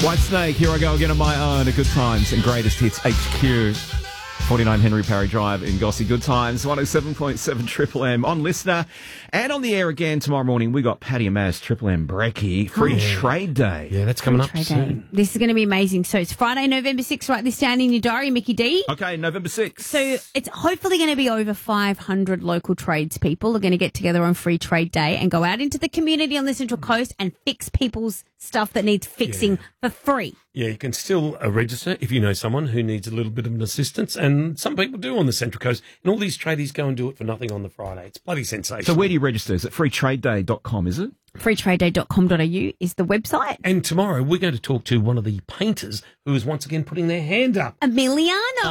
Whitesnake, here I go again on my own. A Good Times and Greatest Hits HQ. 49 Henry Parry Drive in Gossy. Good Times, 107.7 Triple M on Listener. And on the air again tomorrow morning, we got Paddy and Maz, Triple M Brekkie, Free Trade Day. Yeah, that's coming up soon. This is going to be amazing. So it's Friday, November 6th. Write this down in your diary, Mickey D. Okay, November 6th. So it's hopefully going to be over 500 local tradespeople are going to get together on Free Trade Day and go out into the community on the Central Coast and fix people's stuff that needs fixing for free. Yeah, you can still register if you know someone who needs a little bit of an assistance, and some people do on the Central Coast, and all these tradies go and do it for nothing on the Friday. It's bloody sensational. So where do you register? Is it freetradeday.com, is it? freetradeday.com.au is the website. And tomorrow we're going to talk to one of the painters who is once again putting their hand up. Emiliano.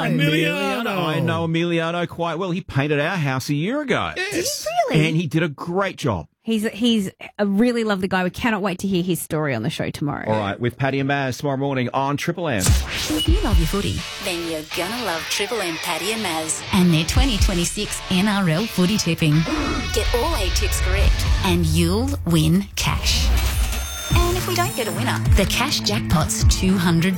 I know Emiliano quite well. He painted our house a year ago. Yes. Did he really? And he did a great job. He's a really lovely guy. We cannot wait to hear his story on the show tomorrow. All right, with Paddy and Maz tomorrow morning on Triple M. If you love your footy, then you're gonna love Triple M Paddy and Maz and their 2026 NRL footy tipping. Get all 8 tips correct and you'll win cash. And if we don't get a winner, the cash jackpot's $200.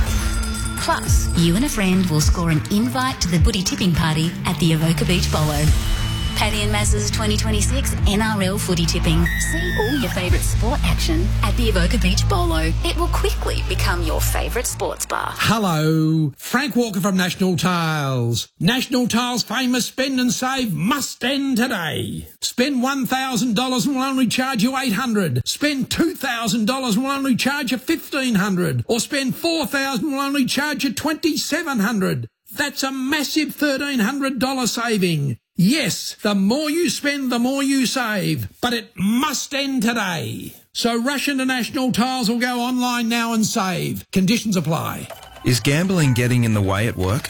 Plus, you and a friend will score an invite to the footy tipping party at the Avoca Beach Bolo. Paddy and Maz's 2026 NRL footy tipping. See all your favourite sport action at the Avoca Beach Bolo. It will quickly become your favourite sports bar. Hello, Frank Walker from National Tiles. National Tiles' famous spend and save must end today. Spend $1,000 and we'll only charge you $800. Spend $2,000 and we'll only charge you $1,500. Or spend $4,000 and we'll only charge you $2,700. That's a massive $1,300 saving. Yes, the more you spend, the more you save. But it must end today. So rush into National Tiles or go online now and save. Conditions apply. Is gambling getting in the way at work?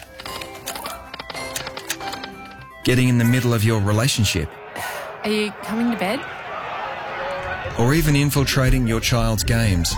Getting in the middle of your relationship? Are you coming to bed? Or even infiltrating your child's games?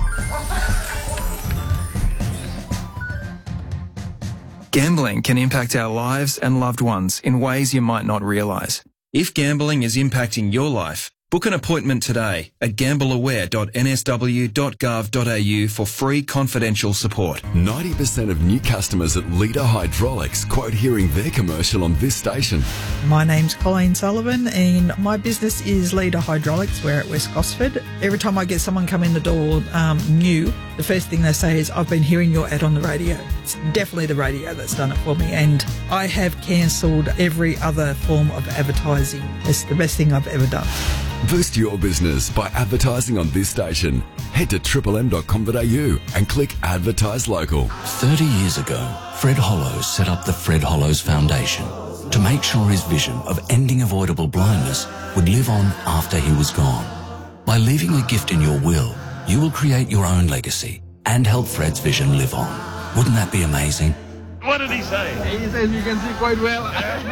Gambling can impact our lives and loved ones in ways you might not realise. If gambling is impacting your life, book an appointment today at gambleaware.nsw.gov.au for free confidential support. 90% of new customers at Leader Hydraulics quote hearing their commercial on this station. My name's Colleen Sullivan and my business is Leader Hydraulics. We're at West Gosford. Every time I get someone come in the door new, the first thing they say is, I've been hearing your ad on the radio. It's definitely the radio that's done it for me, and I have cancelled every other form of advertising. It's the best thing I've ever done. Boost your business by advertising on this station. Head to triplem.com.au and click Advertise Local. 30 years ago, Fred Hollows set up the Fred Hollows Foundation to make sure his vision of ending avoidable blindness would live on after he was gone. By leaving a gift in your will, you will create your own legacy and help Fred's vision live on. Wouldn't that be amazing? What did he say? He says you can see quite well.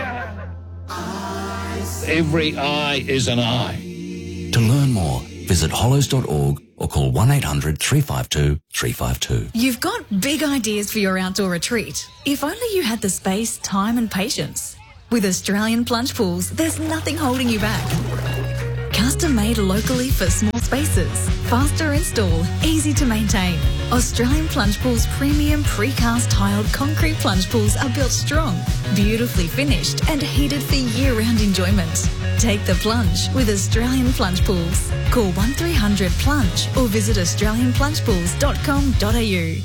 Every eye is an eye. To learn more, visit hollows.org or call 1-800-352-352. You've got big ideas for your outdoor retreat. If only you had the space, time and patience. With Australian Plunge Pools, there's nothing holding you back. Custom made locally for small spaces. Faster install, easy to maintain. Australian Plunge Pools premium precast tiled concrete plunge pools are built strong, beautifully finished and heated for year-round enjoyment. Take the plunge with Australian Plunge Pools. Call 1300 Plunge or visit australianplungepools.com.au.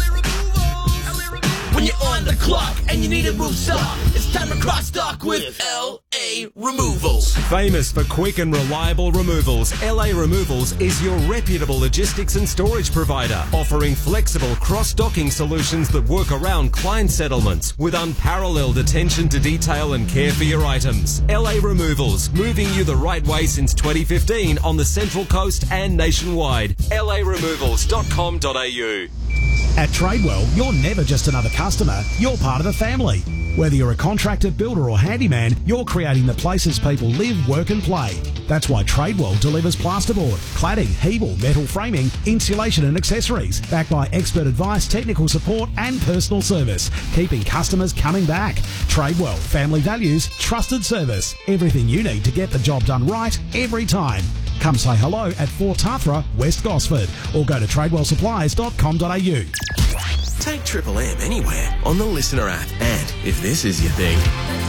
When you're on the clock and you need a move stock, it's time to cross stock with LA Removals. Famous for quick and reliable removals, LA Removals is your reputable logistics and storage provider, offering flexible cross-docking solutions that work around client settlements with unparalleled attention to detail and care for your items. LA Removals, moving you the right way since 2015 on the Central Coast and nationwide. laremovals.com.au. At Tradewell, you're never just another customer, you're part of the family. Whether you're a contractor, builder or handyman, you're creating the places people live, work and play. That's why Tradewell delivers plasterboard, cladding, Hebel, metal framing, insulation and accessories, backed by expert advice, technical support and personal service, keeping customers coming back. Tradewell, family values, trusted service, everything you need to get the job done right every time. Come say hello at 4 Tathra, West Gosford, or go to tradewellsupplies.com.au. Take Triple M anywhere on the Listener app. And if this is your thing,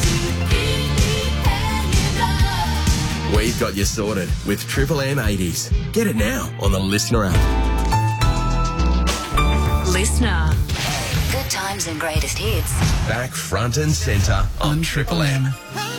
we've got you sorted with Triple M 80s. Get it now on the Listener app. Listener. Good times and greatest hits. Back front and centre on Triple M.